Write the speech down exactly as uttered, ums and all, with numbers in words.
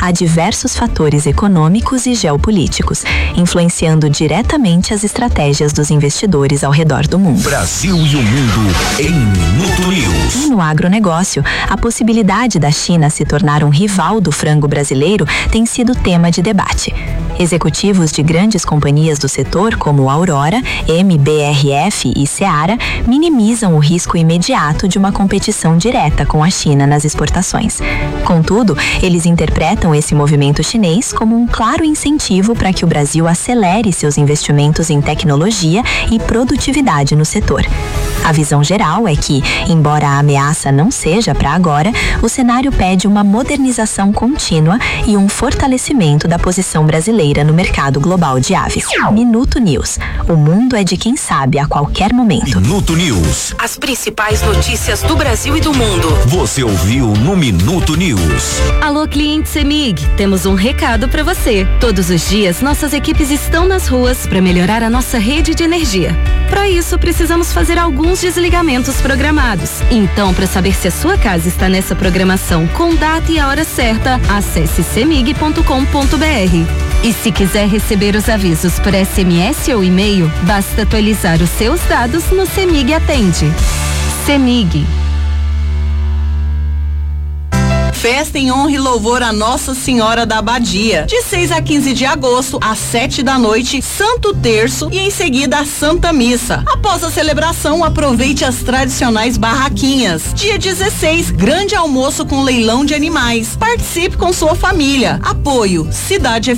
a diversos fatores econômicos e geopolíticos, influenciando diretamente as estratégias dos investidores ao redor do mundo. Brasil e o mundo em Minuto News. E no agronegócio, a possibilidade da China se tornar um rival do frango brasileiro tem sido tema de debate. Executivos de grandes companhias do setor, como Aurora, M B R F e Seara, minimizam o risco imediato de uma competição direta com a China nas exportações. Contudo, eles interpretam esse movimento chinês como um claro incentivo para que o Brasil acelere seus investimentos em tecnologia e produtividade no setor. A visão geral é que, embora a ameaça não seja para agora, o cenário pede uma modernização contínua e um fortalecimento da posição brasileira no mercado global de aves. Minuto News. O mundo é de quem sabe a qualquer momento. Minuto News. As principais notícias do Brasil e do mundo. Você ouviu no Minuto News. Alô, cliente CEMIG, temos um recado para você. Todos os dias, nossas equipes estão nas ruas para melhorar a nossa rede de energia. Para isso, precisamos fazer alguns desligamentos programados. Então, para saber se a sua casa está nessa programação com data e a hora certa, acesse cemig ponto com ponto br. E se quiser receber os avisos por S M S ou e-mail, basta atualizar os seus dados no CEMIG Atende. CEMIG. Festa em honra e louvor a Nossa Senhora da Abadia. De seis a quinze de agosto, às sete da noite, Santo Terço e em seguida a Santa Missa. Após a celebração, aproveite as tradicionais barraquinhas. Dia dezesseis, grande almoço com leilão de animais. Participe com sua família. Apoio Cidade